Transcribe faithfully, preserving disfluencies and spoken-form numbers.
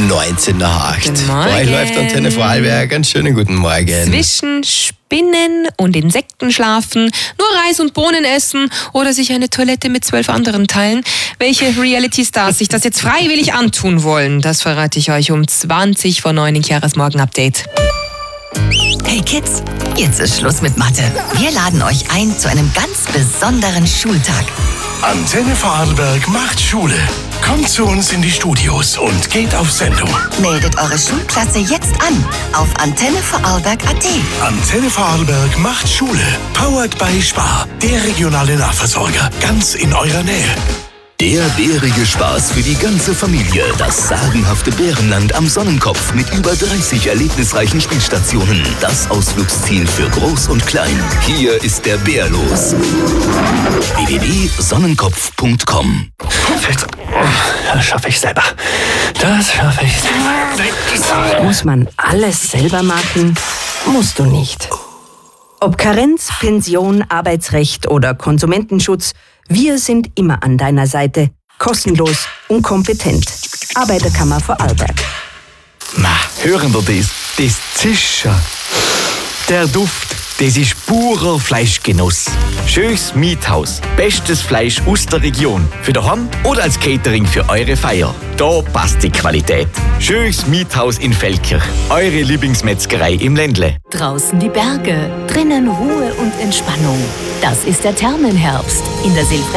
neunzehn nach acht. Guten Bei euch Morgen. läuft Antenne Vorarlberg. Einen schönen guten Morgen. Zwischen Spinnen und Insektenschlafen, nur Reis und Bohnen essen oder sich eine Toilette mit zwölf anderen teilen. Welche Reality-Stars sich das jetzt freiwillig antun wollen, das verrate ich euch um zwanzig vor neun in Chiaras Morgen-Update. Hey Kids, jetzt ist Schluss mit Mathe. Wir laden euch ein zu einem ganz besonderen Schultag. Antenne Vorarlberg macht Schule. Kommt zu uns in die Studios und geht auf Sendung. Meldet eure Schulklasse jetzt an auf antenne vorarlberg punkt at. Antenne Vorarlberg macht Schule. Powered by Spar, der regionale Nahversorger, ganz in eurer Nähe. Der bärige Spaß für die ganze Familie. Das sagenhafte Bärenland am Sonnenkopf mit über dreißig erlebnisreichen Spielstationen. Das Ausflugsziel für Groß und Klein. Hier ist der Bär los. w w w punkt sonnenkopf punkt com. Das schaffe ich selber. Das schaffe ich selber. Muss man alles selber machen? Musst du nicht. Ob Karenz, Pension, Arbeitsrecht oder Konsumentenschutz, wir sind immer an deiner Seite. Kostenlos und kompetent. Arbeiterkammer Vorarlberg. Na, hören wir das? Das Zischen. Der Duft, das ist purer Fleischgenuss. Schönes Miethaus. Bestes Fleisch aus der Region. Für daheim oder als Catering für eure Feier. Da passt die Qualität. Schönes Miethaus in Feldkirch. Eure Lieblingsmetzgerei im Ländle. Draußen die Berge, drinnen Ruhe und Entspannung. Das ist der Thermenherbst in der Silvester.